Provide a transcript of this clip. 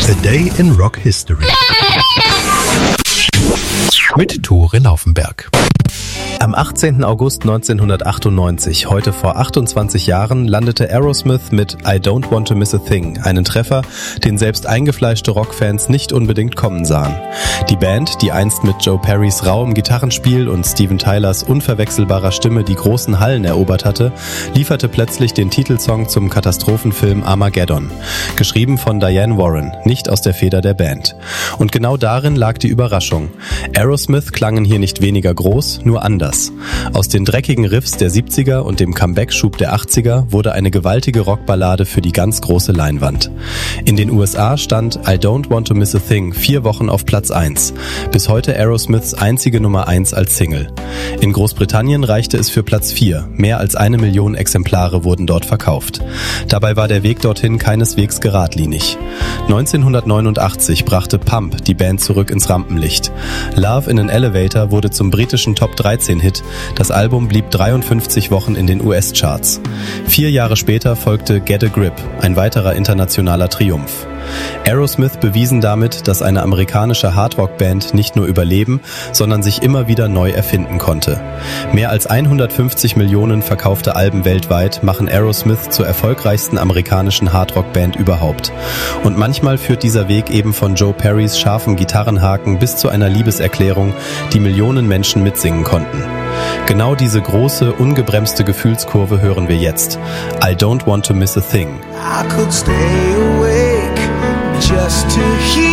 A Day in Rock History mit Tore Laufenberg. Am 18. August 1998, heute vor 28 Jahren, landete Aerosmith mit I Don't Want to Miss a Thing, einen Treffer, den selbst eingefleischte Rockfans nicht unbedingt kommen sahen. Die Band, die einst mit Joe Perrys rauem Gitarrenspiel und Steven Tylers unverwechselbarer Stimme die großen Hallen erobert hatte, lieferte plötzlich den Titelsong zum Katastrophenfilm Armageddon, geschrieben von Diane Warren, nicht aus der Feder der Band. Und genau darin lag die Überraschung. Aerosmith klangen hier nicht weniger groß, nur anders. Aus den dreckigen Riffs der 70er und dem Comeback-Schub der 80er wurde eine gewaltige Rockballade für die ganz große Leinwand. In den USA stand I Don't Want to Miss a Thing 4 Wochen auf Platz 1, bis heute Aerosmiths einzige Nummer 1 als Single. In Großbritannien reichte es für Platz 4, mehr als 1 Million Exemplare wurden dort verkauft. Dabei war der Weg dorthin keineswegs geradlinig. 1989 brachte Pump die Band zurück ins Rampenlicht. Love in an Elevator wurde zum britischen Top-13-Hit. Das Album blieb 53 Wochen in den US-Charts. 4 Jahre später folgte Get a Grip, ein weiterer internationaler Triumph. Aerosmith bewiesen damit, dass eine amerikanische Hardrock-Band nicht nur überleben, sondern sich immer wieder neu erfinden konnte. Mehr als 150 Millionen verkaufte Alben weltweit machen Aerosmith zur erfolgreichsten amerikanischen Hardrock-Band überhaupt. Und manchmal führt dieser Weg eben von Joe Perrys scharfen Gitarrenhaken bis zu einer Liebeserklärung, die Millionen Menschen mitsingen konnten. Genau diese große, ungebremste Gefühlskurve hören wir jetzt. I Don't Want to Miss a Thing. I could stay awake just to hear